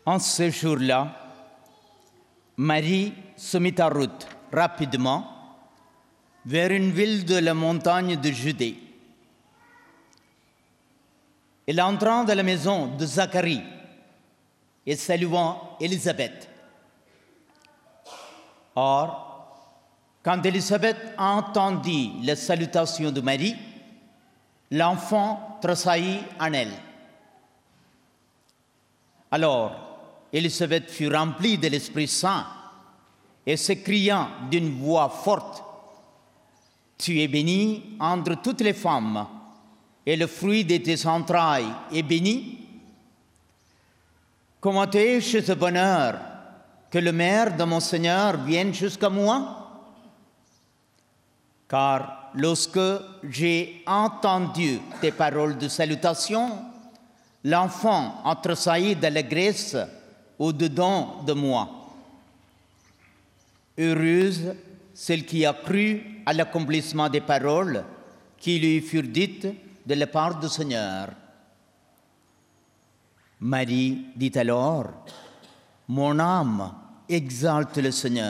En ce jour-là, Marie se mit en route rapidement vers une ville de la montagne de Judée. Elle entra dans la maison de Zacharie et saluant Élisabeth. Or, quand Élisabeth entendit la salutation de Marie, l'enfant tressaillit en elle. Alors, Élisabeth fut remplie de l'Esprit Saint et s'écriant d'une voix forte, « Tu es bénie entre toutes les femmes, et le fruit de tes entrailles est béni. Comment ai-je ce bonheur que le maire de mon Seigneur vienne jusqu'à moi? Car lorsque j'ai entendu tes paroles de salutation, l'enfant a tressailli d'allégresse au-dedans de moi. Heureuse celle qui a cru à l'accomplissement des paroles qui lui furent dites de la part du Seigneur. » Marie dit alors, « Mon âme exalte le Seigneur.